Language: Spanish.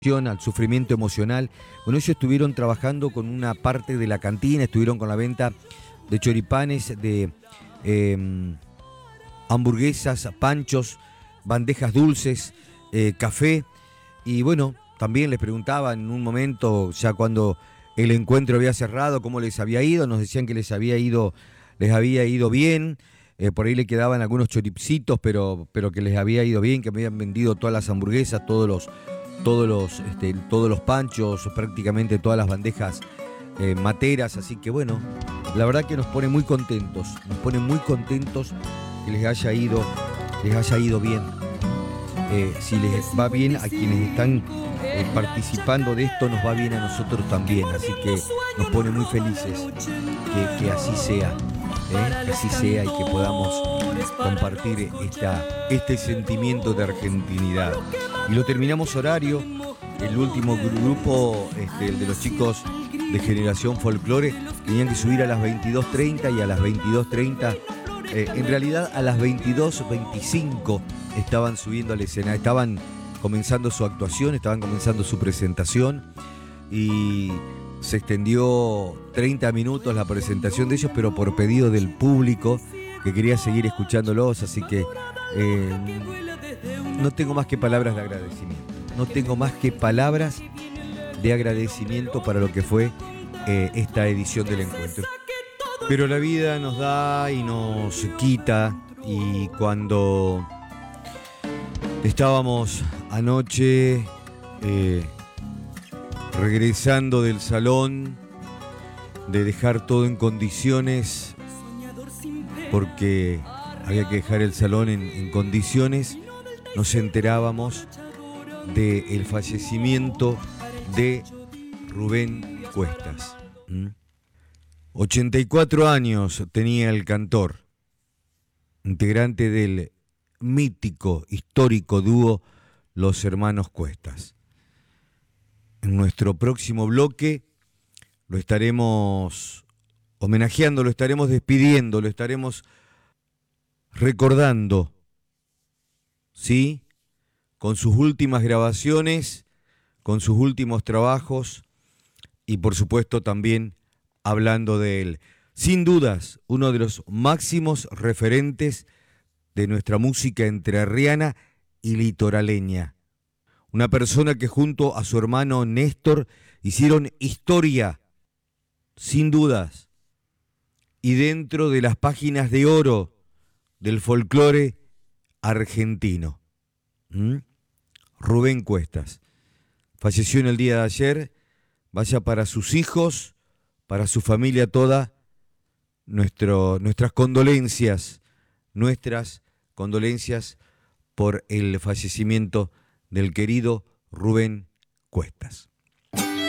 al sufrimiento emocional. Bueno, ellos estuvieron trabajando con una parte de la cantina, estuvieron con la venta de choripanes, de hamburguesas, panchos, bandejas dulces, café. Y bueno, también les preguntaban en un momento, ya cuando el encuentro había cerrado, cómo les había ido. Nos decían que les había ido bien. Por ahí le quedaban algunos choripsitos, pero que les había ido bien, que habían vendido todas las hamburguesas, todos los panchos, prácticamente todas las bandejas materas. Así que bueno, la verdad que nos pone muy contentos que les haya ido bien. Si les va bien a quienes están participando de esto, nos va bien a nosotros también. Así que nos pone muy felices que así sea. Que así sea y que podamos compartir este sentimiento de argentinidad. Y lo terminamos horario. El último grupo, el de los chicos de Generación Folklore, tenían que subir a las 22:30 y a las 22:30, en realidad a las 22:25 estaban subiendo al escenario, estaban comenzando su actuación, estaban comenzando su presentación y se extendió 30 minutos la presentación de ellos, pero por pedido del público que quería seguir escuchándolos, así que no tengo más que palabras de agradecimiento. No tengo más que palabras de agradecimiento para lo que fue esta edición del encuentro. Pero la vida nos da y nos quita, y cuando estábamos anoche regresando del salón, de dejar todo en condiciones, porque había que dejar el salón en condiciones, nos enterábamos del fallecimiento de Rubén Cuestas. 84 años tenía el cantor, integrante del mítico, histórico dúo Los Hermanos Cuestas. En nuestro próximo bloque lo estaremos homenajeando, lo estaremos despidiendo, lo estaremos recordando, ¿sí? Con sus últimas grabaciones, con sus últimos trabajos y por supuesto también hablando de él. Sin dudas, uno de los máximos referentes de nuestra música entrerriana y litoraleña. Una persona que junto a su hermano Néstor hicieron historia, sin dudas, y dentro de las páginas de oro del folclore argentino. Rubén Cuestas falleció en el día de ayer. Vaya para sus hijos, para su familia toda, nuestras condolencias por el fallecimiento del querido Rubén Cuestas.